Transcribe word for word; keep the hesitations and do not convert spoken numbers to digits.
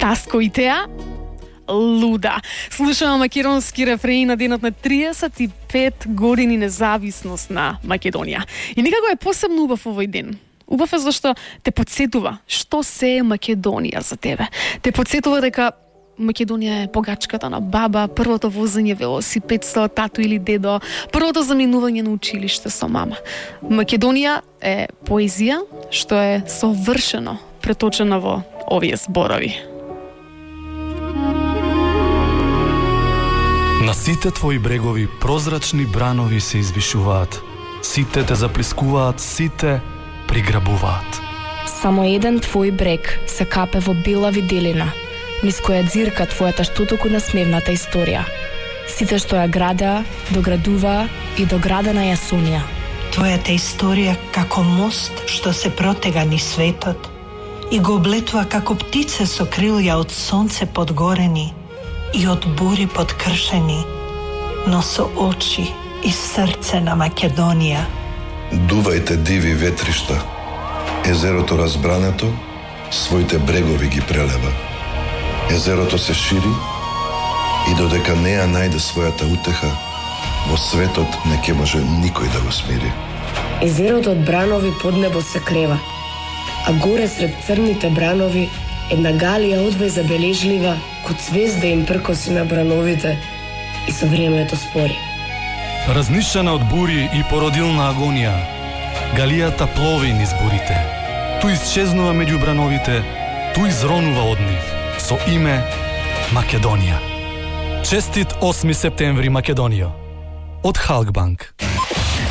Таско и Теа, Луда. Слушаме македонски рефрени на денот на триесет и пет години независност на Македонија. И некако е посебно убав овој ден. Убав е зашто те подсетува што се е Македонија за тебе. Те подсетува дека Македонија е погачката на баба, првото возење велосипед со тату или дедо, првото заминување на училиште со мама. Македонија е поезија што е совршено преточена во овие зборови. На сите твои брегови прозрачни бранови се извишуваат. Сите те заплискуваат, сите приграбуваат. Само еден твој брег се капе во бела виделина, низ која дзирка твојата штутоку насмевната историја. Сите што ја градеа, доградуваа и доградена ја сонија. Твојата историја како мост што се протега низ светот и го облетува како птице со крилја од сонце подгорени и од бури подкршени, но со очи и срце на Македонија. Дувајте диви ветришта, езерото разбрането, своите брегови ги прелева. Езерото се шири и додека не ја најде својата утеха, во светот не ќе може никој да го смири. Езерото од бранови под небо се крева, а горе сред црните бранови една галија одвај забележлива, ко цвезда им пркоси на брановите и со времето спори. Разнишена од бури и породилна агонија, галијата плови низ бурите. Ту исчезнува меѓу брановите, ту изронува од нив, со име Македонија. Честит осми септември, Македонијо. Од Халкбанк.